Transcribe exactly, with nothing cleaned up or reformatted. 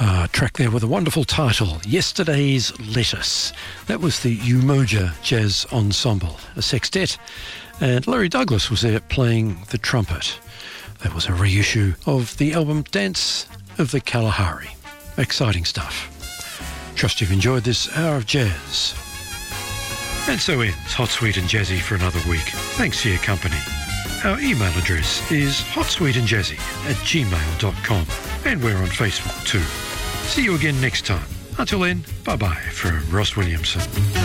A track there with a wonderful title, Yesterday's Lettuce. That was the Umoja Jazz Ensemble, a sextet, and Larry Douglas was there playing the trumpet. That was a reissue of the album Dance of the Kalahari. Exciting stuff. Trust you've enjoyed this hour of jazz. And so ends Hot, Sweet and Jazzy for another week. Thanks for your company. Our email address is hotsweetandjazzy at gmail dot com, and we're on Facebook too. See you again next time. Until then, bye-bye from Ross Williamson.